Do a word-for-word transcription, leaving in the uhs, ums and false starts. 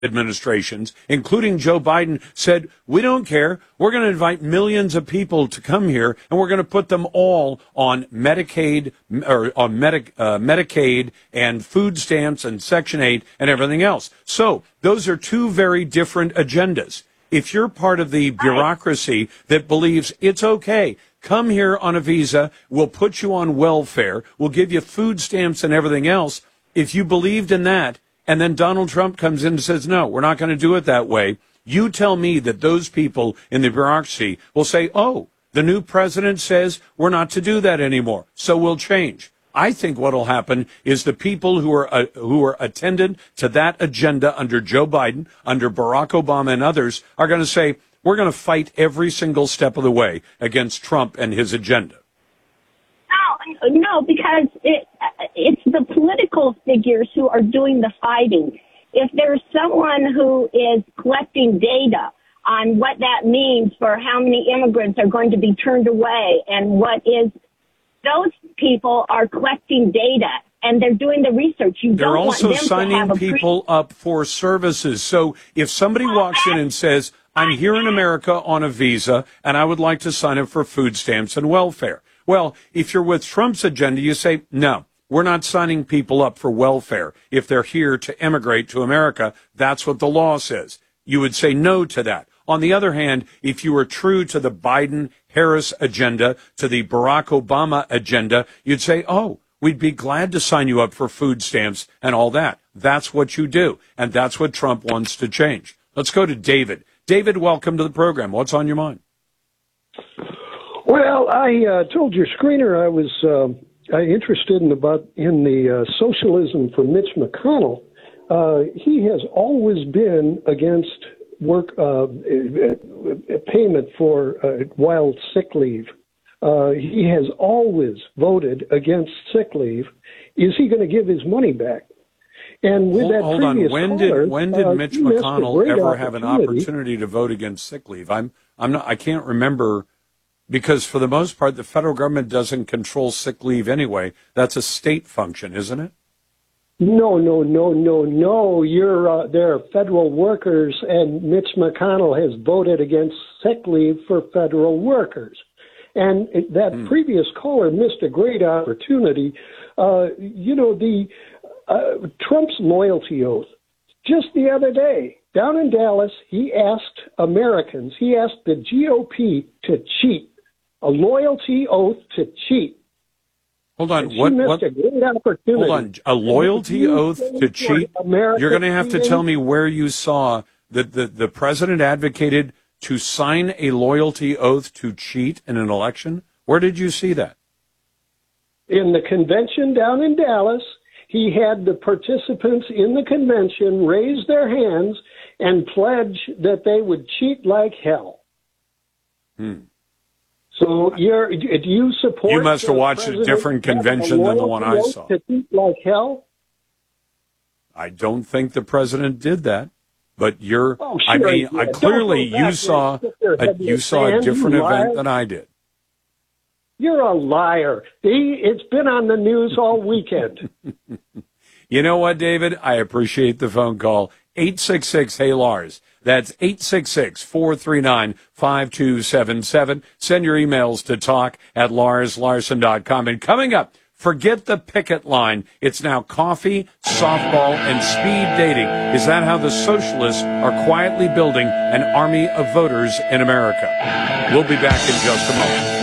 administrations, including Joe Biden, said, we don't care. We're going to invite millions of people to come here, and we're going to put them all on Medicaid or on Medi- uh, Medicaid and food stamps and Section eight and everything else. So those are two very different agendas. If you're part of the bureaucracy that believes it's okay, come here on a visa, we'll put you on welfare, we'll give you food stamps and everything else. If you believed in that, and then Donald Trump comes in and says, no, we're not going to do it that way, you tell me that those people in the bureaucracy will say, oh, the new president says we're not to do that anymore, so we'll change. I think what will happen is the people who are uh, who are attendant to that agenda under Joe Biden, under Barack Obama and others are going to say, we're going to fight every single step of the way against Trump and his agenda. No, no, because it, it's the political figures who are doing the fighting. If there's someone who is collecting data on what that means for how many immigrants are going to be turned away and what is, those people are collecting data and they're doing the research. You they're don't also want them signing to have a people pre- up for services. So if somebody walks in and says, I'm here in America on a visa and I would like to sign up for food stamps and welfare. Well, if you're with Trump's agenda, you say, no, we're not signing people up for welfare. If they're here to emigrate to America, that's what the law says. You would say no to that. On the other hand, if you were true to the Biden-Harris agenda, to the Barack Obama agenda, you'd say, oh, we'd be glad to sign you up for food stamps and all that. That's what you do, and that's what Trump wants to change. Let's go to David. David, welcome to the program. What's on your mind? Well, I uh, told your screener I was uh, interested in about in the uh, socialism for Mitch McConnell. Uh, he has always been against work uh, payment for uh, wild sick leave. Uh, he has always voted against sick leave. Is he going to give his money back? And with hold, that hold on. When caller, did when did uh, Mitch McConnell ever have an opportunity. opportunity to vote against sick leave? I'm I'm not. I can't remember. Because for the most part, the federal government doesn't control sick leave anyway. That's a state function, isn't it? No, no, no, no, no. You're uh, they're federal workers, and Mitch McConnell has voted against sick leave for federal workers. And that hmm. previous caller missed a great opportunity. Uh, you know, the uh, Trump's loyalty oath. Just the other day, down in Dallas, he asked Americans, he asked the G O P to cheat. A loyalty oath to cheat. Hold on, what? what hold on, a loyalty oath to cheat? You're going to have to tell me where you saw that the, the president advocated to sign a loyalty oath to cheat in an election. Where did you see that? In the convention down in Dallas, he had the participants in the convention raise their hands and pledge that they would cheat like hell. Hmm. So you're, do you support... You must have watched a different convention than the one I saw. To eat like hell? I don't think the president did that, but you're... Oh, sure I mean, I, Don't clearly you saw a, you saw a different event than I did. You're a liar. It's been on the news all weekend. You know what, David? I appreciate the phone call. eight six six, hey, Lars. That's eight six six, four three nine, five two seven seven. Send your emails to talk at lars larson dot com. And coming up, forget the picket line. It's now coffee, softball, and speed dating. Is that how the socialists are quietly building an army of voters in America? We'll be back in just a moment.